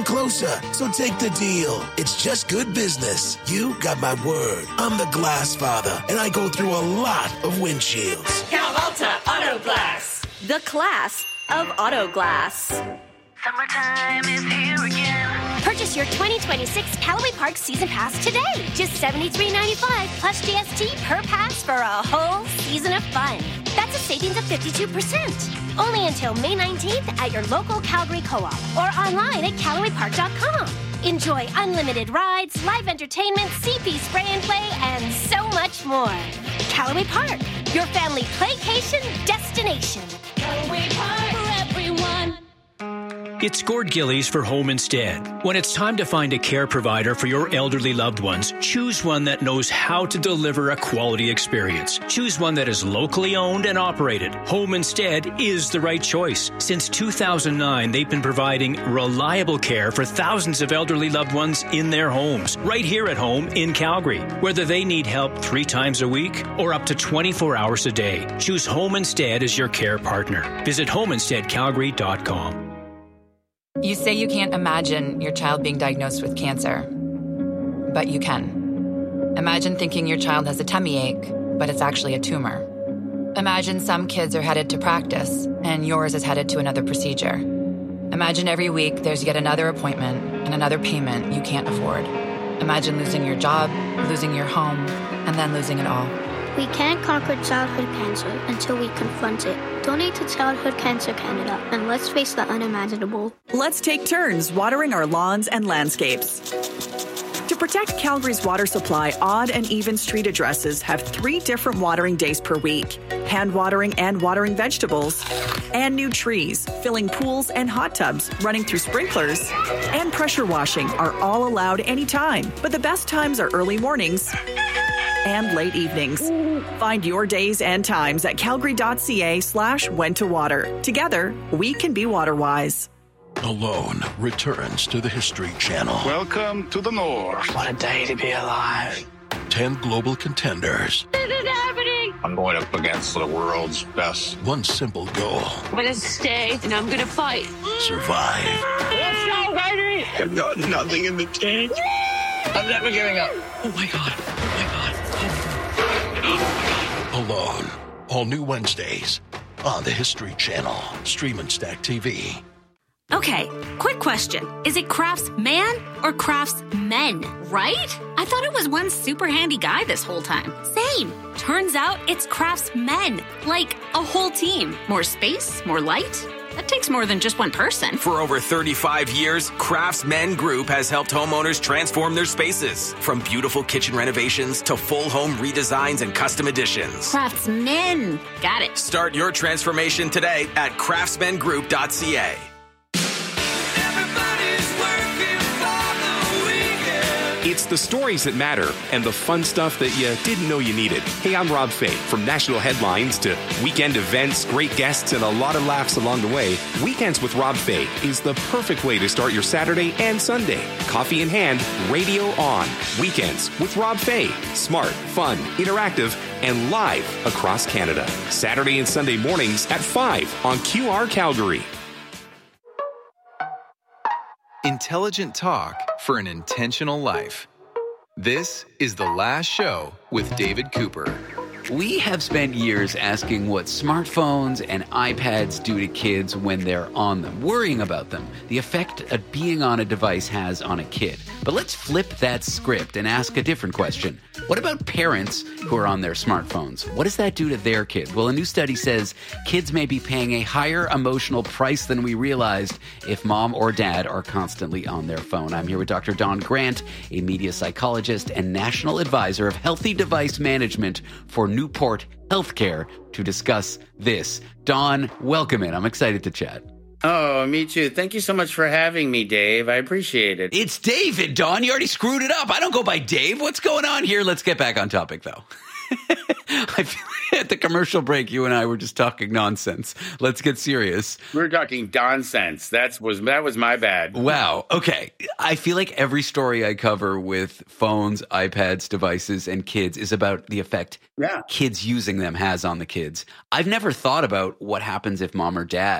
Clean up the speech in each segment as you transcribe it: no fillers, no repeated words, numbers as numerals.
getting closer, so take the deal. It's just good business. You got my word. I'm the Glass Father, and I go through a lot of windshields. Cal Alta Auto Glass. The class of auto glass. Summertime is here again. Purchase your 2026 Callaway Park Season Pass today. Just $73.95 plus GST per pass for a whole season of fun. That's a savings of 52%. Only until May 19th at your local Calgary Co-op or online at CallawayPark.com. Enjoy unlimited rides, live entertainment, CP spray and play, and so much more. Callaway Park, your family playcation destination. Callaway Park for everyone. It's Gord Gillies for Home Instead. When it's time to find a care provider for your elderly loved ones, choose one that knows how to deliver a quality experience. Choose one that is locally owned and operated. Home Instead is the right choice. Since 2009, they've been providing reliable care for thousands of elderly loved ones in their homes, right here at home in Calgary. Whether they need help 3 times a week or up to 24 hours a day, choose Home Instead as your care partner. Visit homeinsteadcalgary.com. You say you can't imagine your child being diagnosed with cancer, but you can. Imagine thinking your child has a tummy ache, but it's actually a tumor. Imagine some kids are headed to practice, and yours is headed to another procedure. Imagine every week there's yet another appointment and another payment you can't afford. Imagine losing your job, losing your home, and then losing it all. We can't conquer childhood cancer until we confront it. Donate to Childhood Cancer Canada, and let's face the unimaginable. Let's take turns watering our lawns and landscapes. To protect Calgary's water supply, odd and even street addresses have 3 different watering days per week. Hand watering and watering vegetables. And new trees, filling pools and hot tubs, running through sprinklers. And pressure washing are all allowed anytime. But the best times are early mornings and late evenings. Find your days and times at calgary.ca/when to water. Together, we can be water-wise. Alone returns to the History Channel. Welcome to the North. What a day to be alive. 10 global contenders. This is happening. I'm going up against the world's best. One simple goal. I'm going to stay, and I'm going to fight. Survive. Let's go, baby! I've got nothing in the tank. I'm never giving up. Oh my God. Alone. All new Wednesdays on the History Channel. Stream and Stack TV. Okay, quick question. Is it craftsman or craftsmen, right? I thought it was one super handy guy this whole time. Same. Turns out it's craftsmen, like a whole team. More space, more light. That takes more than just one person. For over 35 years, Craftsmen Group has helped homeowners transform their spaces. From beautiful kitchen renovations to full home redesigns and custom additions. Craftsmen. Got it. Start your transformation today at craftsmengroup.ca. It's the stories that matter and the fun stuff that you didn't know you needed. Hey, I'm Rob Fay. From national headlines to weekend events, great guests, and a lot of laughs along the way, Weekends with Rob Fay is the perfect way to start your Saturday and Sunday. Coffee in hand, radio on. Weekends with Rob Fay. Smart, fun, interactive, and live across Canada. Saturday and Sunday mornings at 5 on QR Calgary. Intelligent talk for an intentional life. This is The Last Show with David Cooper. We have spent years asking what smartphones and iPads do to kids when they're on them, worrying about them, the effect that being on a device has on a kid. But let's flip that script and ask a different question. What about parents who are on their smartphones? What does that do to their kid? Well, a new study says kids may be paying a higher emotional price than we realized if mom or dad are constantly on their phone. I'm here with Dr. Don Grant, a media psychologist and national advisor of healthy device management for Newport Healthcare, to discuss this. Don, welcome in. I'm excited to chat. Oh, me too. Thank you so much for having me, Dave. I appreciate it. It's David, Don. You already screwed it up. I don't go by Dave. What's going on here? Let's get back on topic, though. I feel like at the commercial break, you and I were just talking nonsense. Let's get serious. We're talking nonsense. That was my bad. Wow. Okay. I feel like every story I cover with phones, iPads, devices, and kids is about the effect kids using them has on the kids. I've never thought about what happens if mom or dad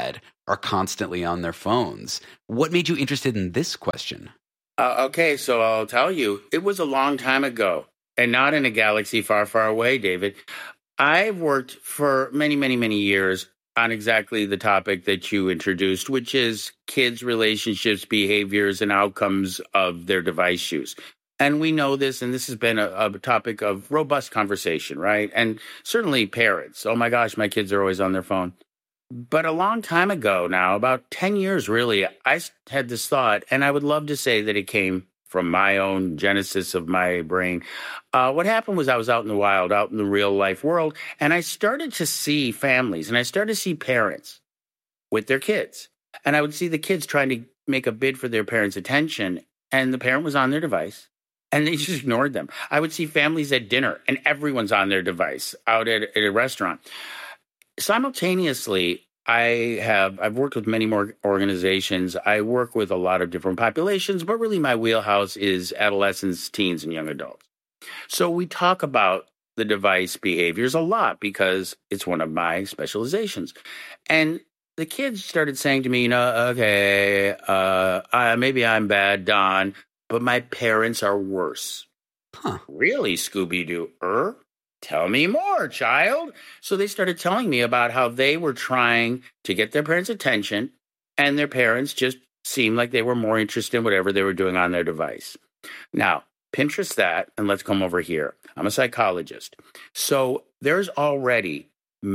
are constantly on their phones. What made you interested in this question? Okay, so I'll tell you, it was a long time ago, and not in a galaxy far, far away, David. I've worked for many, many, many years on exactly the topic that you introduced, which is kids' relationships, behaviors, and outcomes of their device use. And we know this, and this has been a topic of robust conversation, right? And certainly parents. Oh my gosh, my kids are always on their phone. But a long time ago now, about 10 years really, I had this thought, and I would love to say that it came from my own genesis of my brain. What happened was I was out in the wild, out in the real life world, and I started to see families, and I started to see parents with their kids. And I would see the kids trying to make a bid for their parents' attention, and the parent was on their device, and they just ignored them. I would see families at dinner, and everyone's on their device out at a restaurant. Simultaneously, I've worked with many more organizations. I work with a lot of different populations, but really my wheelhouse is adolescents, teens, and young adults. So we talk about the device behaviors a lot because it's one of my specializations. And the kids started saying to me, okay, maybe I'm bad, Don, but my parents are worse. Huh. Really, Scooby-Doo? Tell me more, child. So they started telling me about how they were trying to get their parents' attention, and their parents just seemed like they were more interested in whatever they were doing on their device. Now, Pinterest that, and let's come over here. I'm a psychologist. So there's already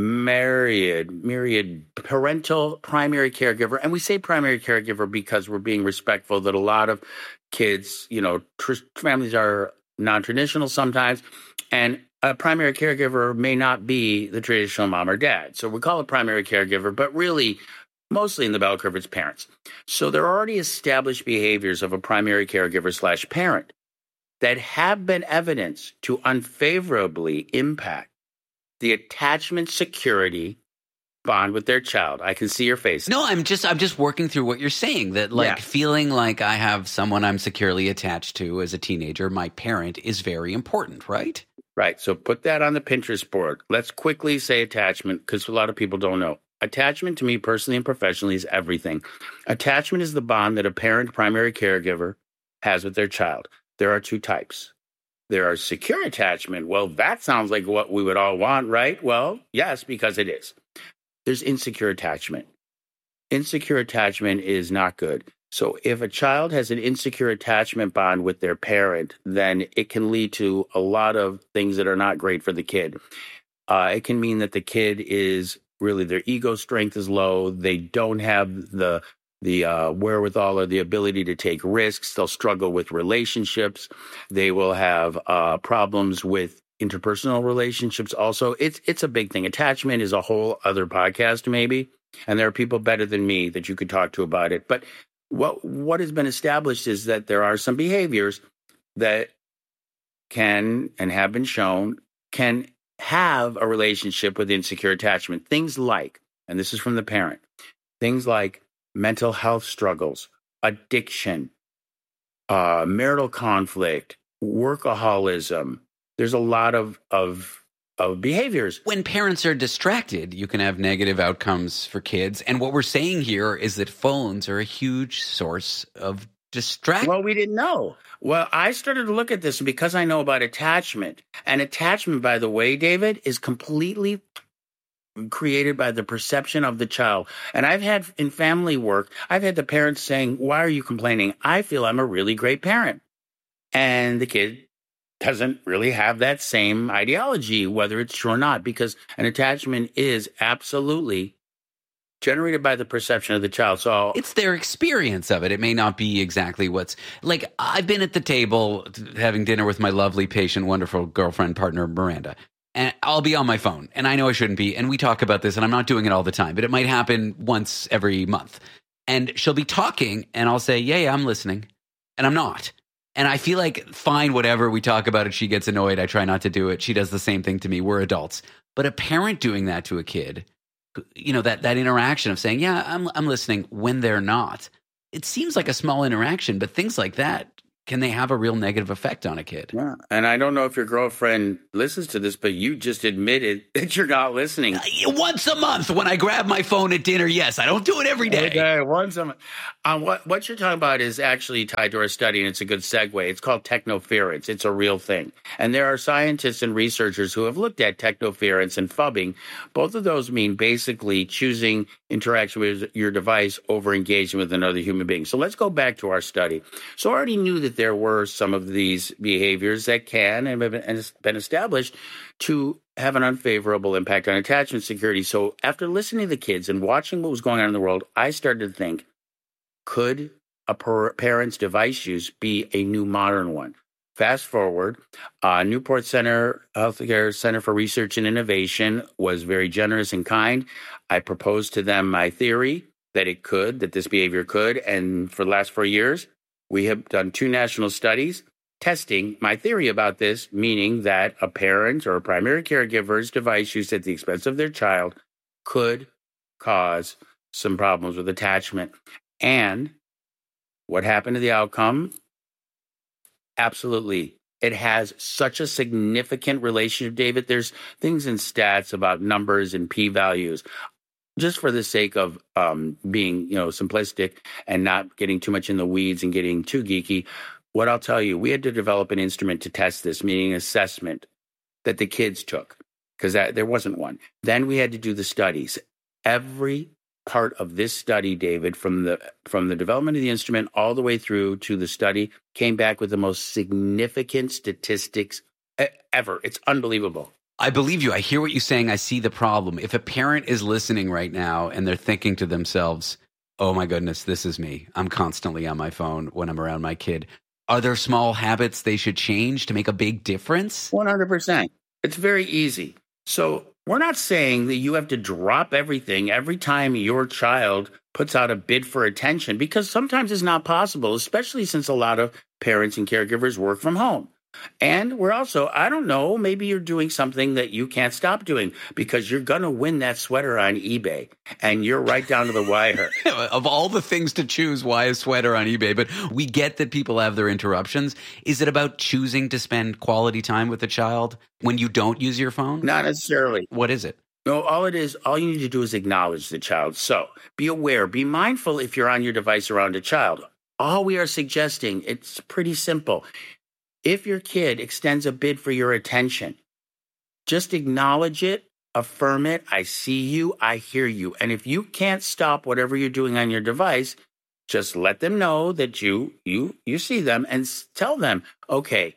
myriad parental primary caregiver, and we say primary caregiver because we're being respectful that a lot of kids, families are non-traditional sometimes, and a primary caregiver may not be the traditional mom or dad. So we call it primary caregiver, but really, mostly in the bell curve, it's parents. So there are already established behaviors of a primary caregiver / parent that have been evidenced to unfavorably impact the attachment security bond with their child. I can see your face. No, I'm just working through what you're saying, that feeling like I have someone I'm securely attached to as a teenager, my parent, is very important, right? Right. So put that on the Pinterest board. Let's quickly say attachment, because a lot of people don't know. Attachment to me personally and professionally is everything. Attachment is the bond that a parent, primary caregiver, has with their child. There are two types. There are secure attachment. Well, that sounds like what we would all want, right? Well, yes, because it is. There's insecure attachment. Insecure attachment is not good. So if a child has an insecure attachment bond with their parent, then it can lead to a lot of things that are not great for the kid. It can mean that the kid is really, their ego strength is low. They don't have the wherewithal or the ability to take risks. They'll struggle with relationships. They will have problems with interpersonal relationships also. It's a big thing. Attachment is a whole other podcast maybe, and there are people better than me that you could talk to about it. But what has been established is that there are some behaviors that can and have been shown can have a relationship with insecure attachment. Things like, and this is from the parent, things like mental health struggles, addiction, marital conflict, workaholism. There's a lot of behaviors. When parents are distracted, you can have negative outcomes for kids. And what we're saying here is that phones are a huge source of distraction. Well, we didn't know. Well, I started to look at this because I know about attachment. And attachment, by the way, David, is completely created by the perception of the child. And I've had in family work, I've had the parents saying, "Why are you complaining? I feel I'm a really great parent." And the kid doesn't really have that same ideology, whether it's true or not, because an attachment is absolutely generated by the perception of the child. So it's their experience of it. It may not be exactly what's like. I've been at the table having dinner with my lovely, patient, wonderful girlfriend, partner, Miranda, and I'll be on my phone, and I know I shouldn't be, and we talk about this, and I'm not doing it all the time, but it might happen once every month. And she'll be talking, and I'll say, yeah, I'm listening, and I'm not. And I feel like, fine, whatever, we talk about it, she gets annoyed, I try not to do it, she does the same thing to me, we're adults. But a parent doing that to a kid, that interaction of saying, yeah, I'm listening when they're not, it seems like a small interaction, but things like that can they have a real negative effect on a kid. Yeah. And I don't know if your girlfriend listens to this, but you just admitted that you're not listening. Once a month when I grab my phone at dinner, yes. I don't do it every day. Okay, once a month. What you're talking about is actually tied to our study, and it's a good segue. It's called technoference. It's a real thing. And there are scientists and researchers who have looked at technoference and phubbing. Both of those mean basically choosing interaction with your device over engaging with another human being. So let's go back to our study. So I already knew that there were some of these behaviors that can and have been established to have an unfavorable impact on attachment security. So after listening to the kids and watching what was going on in the world, I started to think, could a parent's device use be a new modern one? Fast forward, Newport Healthcare Center for Research and Innovation was very generous and kind. I proposed to them my theory that this behavior could, and for the last 4 years, we have done 2 national studies testing my theory about this, meaning that a parent or a primary caregiver's device use at the expense of their child could cause some problems with attachment. And what happened to the outcome? Absolutely. It has such a significant relationship, David. There's things in stats about numbers and p-values. Just for the sake of being, simplistic and not getting too much in the weeds and getting too geeky, what I'll tell you, we had to develop an instrument to test this, meaning assessment that the kids took, because there wasn't one. Then we had to do the studies. Every part of this study, David, from the development of the instrument all the way through to the study, came back with the most significant statistics ever. It's unbelievable. I believe you. I hear what you're saying. I see the problem. If a parent is listening right now and they're thinking to themselves, oh my goodness, this is me. I'm constantly on my phone when I'm around my kid. Are there small habits they should change to make a big difference? 100%. It's very easy. So we're not saying that you have to drop everything every time your child puts out a bid for attention, because sometimes it's not possible, especially since a lot of parents and caregivers work from home. And we're also, I don't know, maybe you're doing something that you can't stop doing because you're going to win that sweater on eBay and you're right down to the wire. Of all the things to choose, why a sweater on eBay? But we get that people have their interruptions. Is it about choosing to spend quality time with the child when you don't use your phone? Not necessarily. What is it? No, all you need to do is acknowledge the child. So be aware, be mindful if you're on your device around a child. All we are suggesting, it's pretty simple. If your kid extends a bid for your attention, just acknowledge it, affirm it. I see you, I hear you. And if you can't stop whatever you're doing on your device, just let them know that you see them and tell them, okay,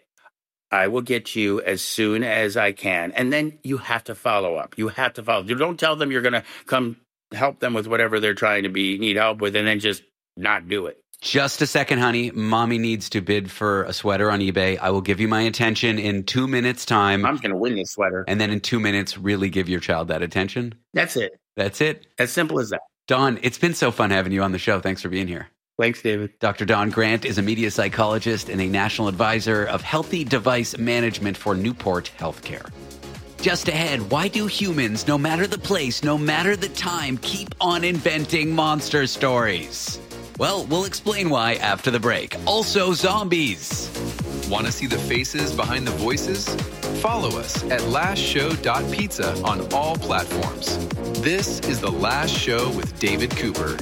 I will get you as soon as I can. And then you have to follow up. You have to follow. You don't tell them you're going to come help them with whatever they're trying to need help with and then just not do it. Just a second, honey. Mommy needs to bid for a sweater on eBay. I will give you my attention in 2 minutes' time. I'm going to win this sweater. And then in 2 minutes, really give your child that attention. That's it. That's it. As simple as that. Don, it's been so fun having you on the show. Thanks for being here. Thanks, David. Dr. Don Grant is a media psychologist and a national advisor of healthy device management for Newport Healthcare. Just ahead, why do humans, no matter the place, no matter the time, keep on inventing monster stories? Well, we'll explain why after the break. Also, zombies. Want to see the faces behind the voices? Follow us at lastshow.pizza on all platforms. This is The Last Show with David Cooper.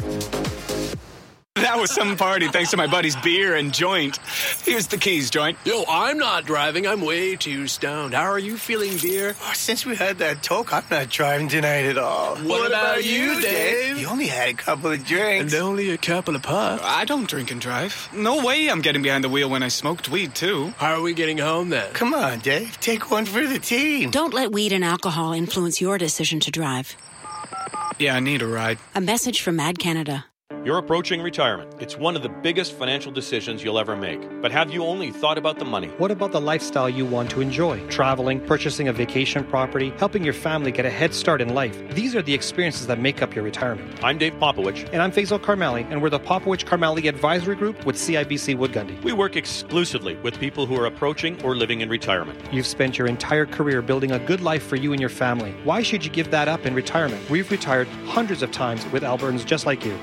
That was some party thanks to my buddy's beer and joint. Here's the keys, joint. Yo, I'm not driving. I'm way too stoned. How are you feeling, dear? Oh, since we had that talk, I'm not driving tonight at all. What about you, Dave? You only had a couple of drinks. And only a couple of puffs. I don't drink and drive. No way I'm getting behind the wheel when I smoked weed, too. How are we getting home, then? Come on, Dave. Take one for the team. Don't let weed and alcohol influence your decision to drive. Yeah, I need a ride. A message from Mad Canada. You're approaching retirement. It's one of the biggest financial decisions you'll ever make. But have you only thought about the money? What about the lifestyle you want to enjoy? Traveling, purchasing a vacation property, helping your family get a head start in life. These are the experiences that make up your retirement. I'm Dave Popowich. And I'm Faisal Karmali, and we're the Popowich Karmali Advisory Group with CIBC Wood Gundy. We work exclusively with people who are approaching or living in retirement. You've spent your entire career building a good life for you and your family. Why should you give that up in retirement? We've retired hundreds of times with Albertans just like you. How are you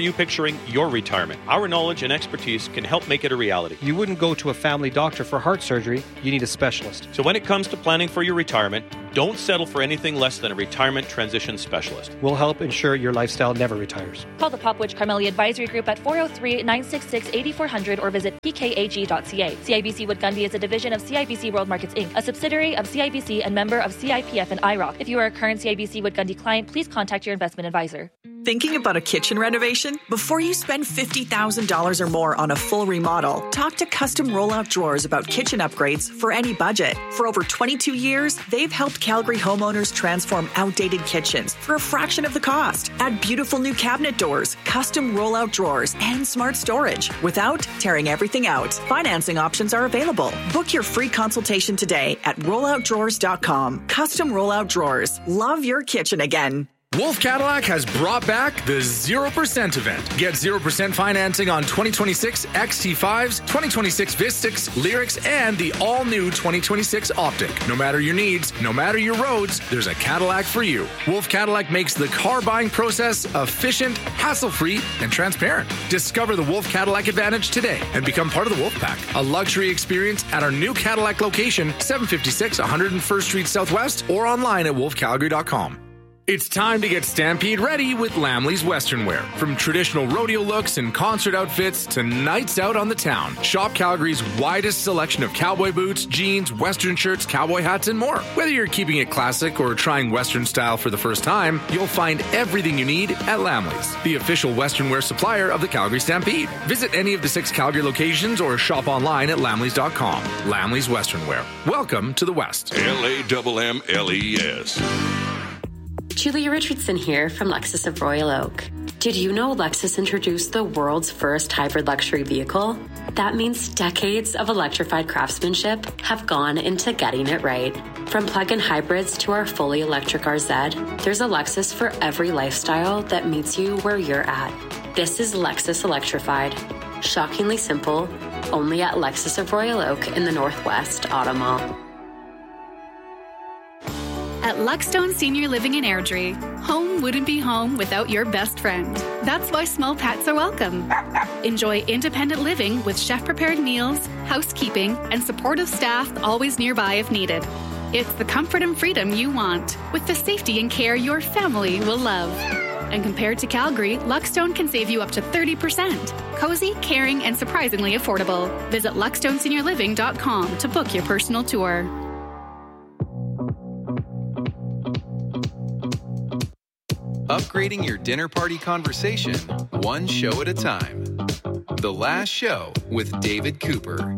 you picturing your retirement. Our knowledge and expertise can help make it a reality. You wouldn't go to a family doctor for heart surgery. You need a specialist. So when it comes to planning for your retirement, don't settle for anything less than a retirement transition specialist. We'll help ensure your lifestyle never retires. Call the Popwich Carmelia Advisory Group at 403-966-8400 or visit pkag.ca. CIBC Wood Gundy is a division of CIBC World Markets Inc., a subsidiary of CIBC and member of CIPF and IROC. If you are a current CIBC Wood Gundy client, please contact your investment advisor. Thinking about a kitchen renovation? Before you spend $50,000 or more on a full remodel, talk to Custom Rollout Drawers about kitchen upgrades for any budget. For over 22 years, they've helped Calgary homeowners transform outdated kitchens for a fraction of the cost. Add beautiful new cabinet doors, custom rollout drawers, and smart storage without tearing everything out. Financing options are available. Book your free consultation today at rolloutdrawers.com. Custom Rollout Drawers. Love your kitchen again. Wolf Cadillac has brought back the 0% event. Get 0% financing on 2026 XT5s, 2026 Vistix, Lyrics, and the all-new 2026 Optic. No matter your needs, no matter your roads, there's a Cadillac for you. Wolf Cadillac makes the car buying process efficient, hassle-free, and transparent. Discover the Wolf Cadillac Advantage today and become part of the Wolf Pack, a luxury experience at our new Cadillac location, 756 101st Street Southwest, or online at wolfcalgary.com. It's time to get Stampede ready with Lamley's Western Wear. From traditional rodeo looks and concert outfits to nights out on the town, shop Calgary's widest selection of cowboy boots, jeans, Western shirts, cowboy hats, and more. Whether you're keeping it classic or trying Western style for the first time, you'll find everything you need at Lamley's, the official Western wear supplier of the Calgary Stampede. Visit any of the 6 Calgary locations or shop online at lamleys.com. Lamley's Western Wear. Welcome to the West. LAMMLES. Julia Richardson here from Lexus of Royal Oak. Did you know Lexus introduced the world's first hybrid luxury vehicle? That means decades of electrified craftsmanship have gone into getting it right. From plug-in hybrids to our fully electric RZ, there's a Lexus for every lifestyle that meets you where you're at. This is Lexus Electrified. Shockingly simple, only at Lexus of Royal Oak in the Northwest Auto Mall. At Luckstone Senior Living in Airdrie, home wouldn't be home without your best friend. That's why small pets are welcome. Enjoy independent living with chef-prepared meals, housekeeping, and supportive staff always nearby if needed. It's the comfort and freedom you want, with the safety and care your family will love. And compared to Calgary, Luckstone can save you up to 30%. Cozy, caring, and surprisingly affordable. Visit luckstoneseniorliving.com to book your personal tour. Upgrading your dinner party conversation, one show at a time. The Last Show with David Cooper.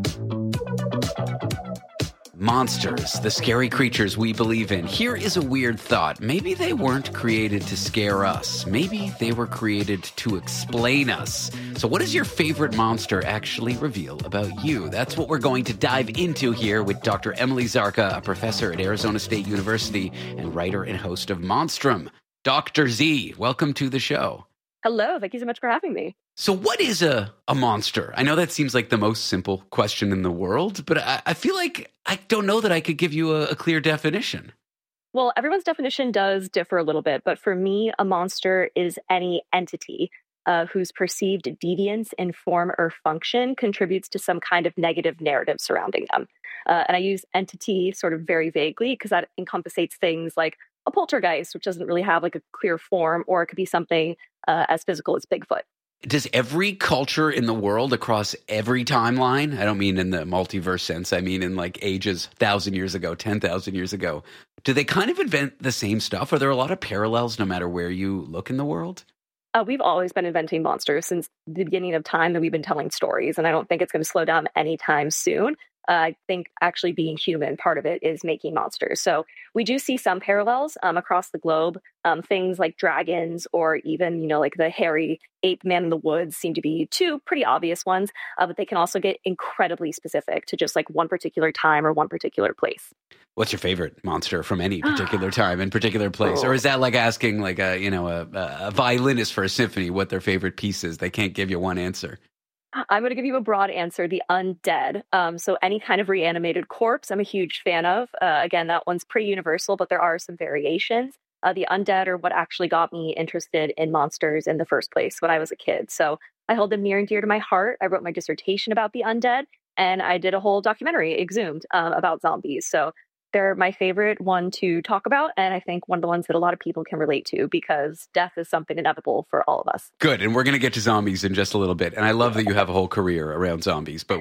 Monsters, the scary creatures we believe in. Here is a weird thought. Maybe they weren't created to scare us. Maybe they were created to explain us. So what does your favorite monster actually reveal about you? That's what we're going to dive into here with Dr. Emily Zarka, a professor at Arizona State University and writer and host of Monstrum. Dr. Z, welcome to the show. Hello, thank you so much for having me. So what is a monster? I know that seems like the most simple question in the world, but I feel like I don't know that I could give you a clear definition. Well, everyone's definition does differ a little bit, but for me, a monster is any entity whose perceived deviance in form or function contributes to some kind of negative narrative surrounding them. And I use entity sort of very vaguely because that encompasses things like a poltergeist, which doesn't really have like a clear form, or it could be something as physical as Bigfoot. Does every culture in the world across every timeline, I don't mean in the multiverse sense, I mean in like ages 1,000 years ago, 10,000 years ago, do they kind of invent the same stuff? Are there a lot of parallels no matter where you look in the world? We've always been inventing monsters since the beginning of time that we've been telling stories, and I don't think it's going to slow down anytime soon. I think actually being human, part of it is making monsters. So we do see some parallels across the globe. Things like dragons or even, like the hairy ape man in the woods seem to be two pretty obvious ones, but they can also get incredibly specific to just like one particular time or one particular place. What's your favorite monster from any particular time and particular place? Or is that like asking like a violinist for a symphony what their favorite piece is? They can't give you one answer. I'm going to give you a broad answer, the undead. So any kind of reanimated corpse, I'm a huge fan of. Again, that one's pretty universal, but there are some variations. The undead are what actually got me interested in monsters in the first place when I was a kid. So I hold them near and dear to my heart. I wrote my dissertation about the undead, and I did a whole documentary, Exhumed, about zombies. So they're my favorite one to talk about, and I think one of the ones that a lot of people can relate to, because death is something inevitable for all of us. Good, and we're going to get to zombies in just a little bit. And I love that you have a whole career around zombies, but